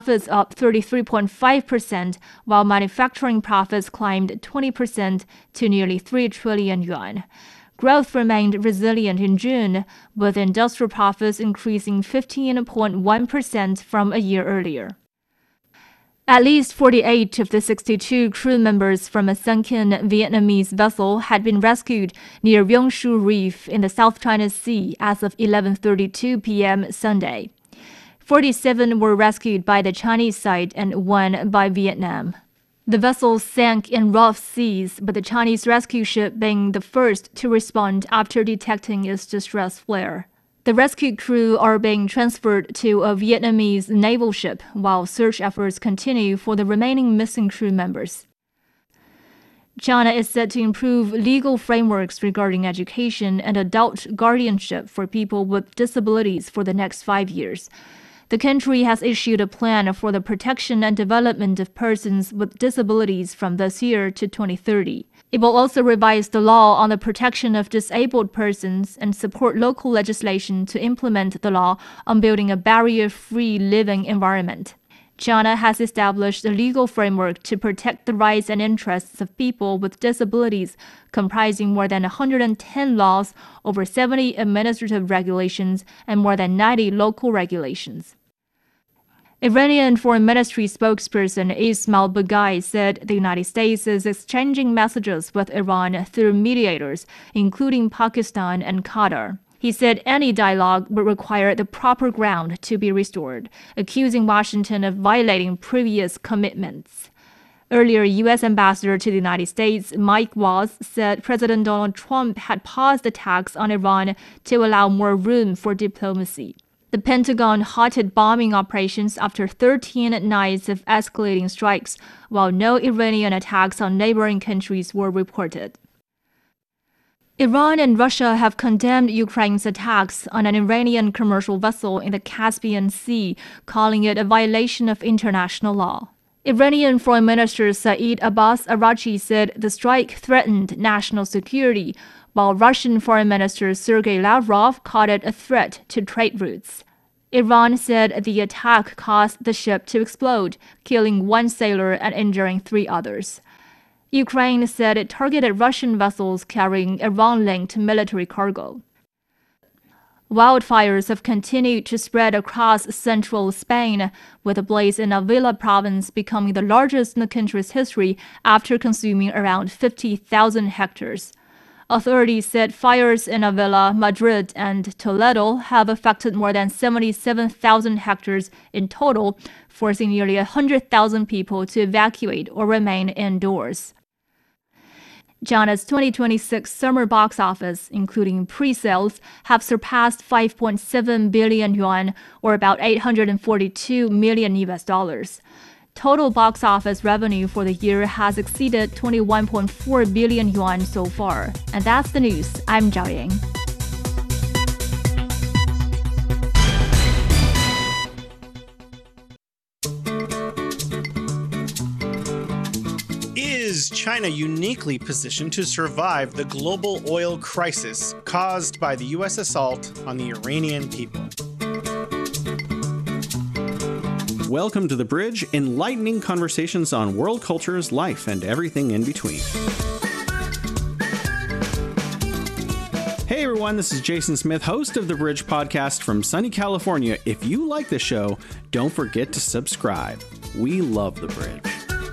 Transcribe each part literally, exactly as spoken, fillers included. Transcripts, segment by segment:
profits up thirty-three point five percent, while manufacturing profits climbed twenty percent to nearly three trillion yuan. Growth remained resilient in June, with industrial profits increasing fifteen point one percent from a year earlier. At least forty-eight of the sixty-two crew members from a sunken Vietnamese vessel had been rescued near Yeongshu Reef in the South China Sea as of eleven thirty-two p.m. Sunday. forty-seven were rescued by the Chinese side and one by Vietnam. The vessel sank in rough seas, but the Chinese rescue ship being the first to respond after detecting its distress flare. The rescue crew are being transferred to a Vietnamese naval ship, while search efforts continue for the remaining missing crew members. China is set to improve legal frameworks regarding education and adult guardianship for people with disabilities for the next five years. The country has issued a plan for the protection and development of persons with disabilities from this year to twenty thirty. It will also revise the law on the protection of disabled persons and support local legislation to implement the law on building a barrier-free living environment. China has established a legal framework to protect the rights and interests of people with disabilities, comprising more than one hundred ten laws, over seventy administrative regulations, and more than ninety local regulations. Iranian Foreign Ministry spokesperson Ismail Baghai said the United States is exchanging messages with Iran through mediators, including Pakistan and Qatar. He said any dialogue would require the proper ground to be restored, accusing Washington of violating previous commitments. Earlier, U S Ambassador to the United States Mike Waltz said President Donald Trump had paused attacks on Iran to allow more room for diplomacy. The Pentagon halted bombing operations after thirteen nights of escalating strikes, while no Iranian attacks on neighboring countries were reported. Iran and Russia have condemned Ukraine's attacks on an Iranian commercial vessel in the Caspian Sea, calling it a violation of international law. Iranian Foreign Minister Saeed Abbas Araghchi said the strike threatened national security, while Russian Foreign Minister Sergei Lavrov called it a threat to trade routes. Iran said the attack caused the ship to explode, killing one sailor and injuring three others. Ukraine said it targeted Russian vessels carrying Iran-linked military cargo. Wildfires have continued to spread across central Spain, with a blaze in Avila province becoming the largest in the country's history after consuming around fifty thousand hectares. Authorities said fires in Avila, Madrid, and Toledo have affected more than seventy-seven thousand hectares in total, forcing nearly one hundred thousand people to evacuate or remain indoors. China's twenty twenty-six summer box office, including pre-sales, have surpassed five point seven billion yuan, or about eight hundred forty-two million U S dollars. Total box office revenue for the year has exceeded twenty-one point four billion yuan so far. And that's the news. I'm Zhao Yang. Is China uniquely positioned to survive the global oil crisis caused by the U S assault on the Iranian people? Welcome to The Bridge, enlightening conversations on world cultures, life, and everything in between. Hey everyone, this is Jason Smith, host of The Bridge podcast from sunny California. If you like the show, don't forget to subscribe. We love The Bridge.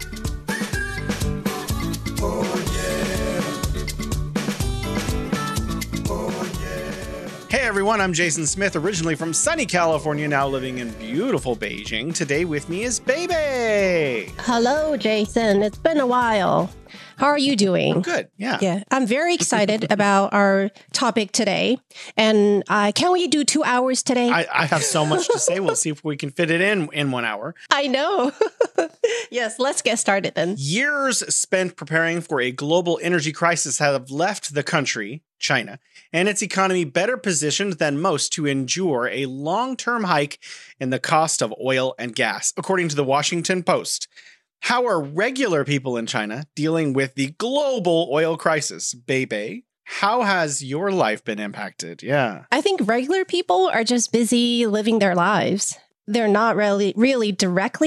Hey everyone, I'm Jason Smith, originally from sunny California, now living in beautiful Beijing. Today with me is Baby. Hello, Jason. It's been a while. How are you doing? I'm good, yeah. Yeah, I'm very excited about our topic today. And uh, can we do two hours today? I, I have so much to say. We'll see if we can fit it in in one hour. I know. Yes, let's get started then. Years spent preparing for a global energy crisis have left the country, China, and its economy better positioned than most to endure a long-term hike in the cost of oil and gas, according to the Washington Post. How are regular people in China dealing with the global oil crisis? Baby, how has your life been impacted? Yeah. I think regular people are just busy living their lives. they're not really really directly